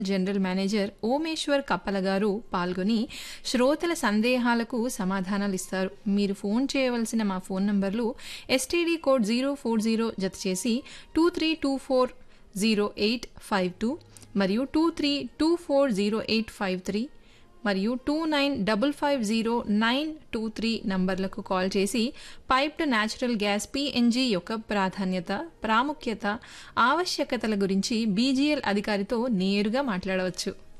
General manager Omeshwar కప్పల గారు పాల్గొని శ్రోతల సందేహాలకు సమాధానాలిస్తారు. మీరు ఫోన్ చేయవలసిన మా ఫోన్ నంబర్లు ఎస్టీడీ కోడ్ 040 జత చేసి 23240852 మరియు 23240853 మరియు 29550923 నంబర్లకు కాల్ చేసి పైప్డ్ న్యాచురల్ గ్యాస్ పీఎన్జీ యొక్క ప్రాధాన్యత, ప్రాముఖ్యత, ఆవశ్యకతల గురించి బీజీఎల్ అధికారితో నేరుగా మాట్లాడవచ్చు.